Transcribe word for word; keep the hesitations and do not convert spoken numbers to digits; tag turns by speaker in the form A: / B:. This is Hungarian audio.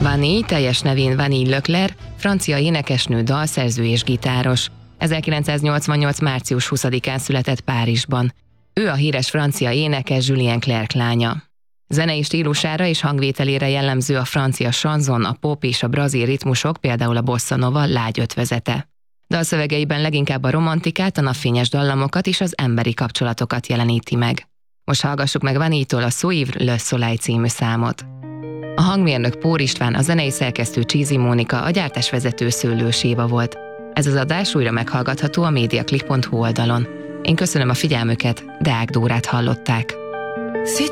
A: Vanille, teljes nevén Vanille Leclerc, francia énekesnő, dalszerző és gitáros. ezerkilencszáznyolcvannyolc. március huszadikán született Párizsban. Ő a híres francia énekes Julien Clerc lánya. Zenei stílusára és hangvételére jellemző a francia chanson, a pop és a brazil ritmusok, például a bossa nova lágy ötvözete. Dalszövegeiben leginkább a romantikát, a napfényes dallamokat és az emberi kapcsolatokat jeleníti meg. Most hallgassuk meg Vanille-tól a Suivre le Soleil című számot. A hangmérnök Pór István, a zenei szerkesztő Csízi Mónika, a gyártásvezető Szőlős Éva volt. Ez az adás újra meghallgatható a mediaclick pont hu oldalon. Én köszönöm a figyelmüket, Deák Dórát hallották.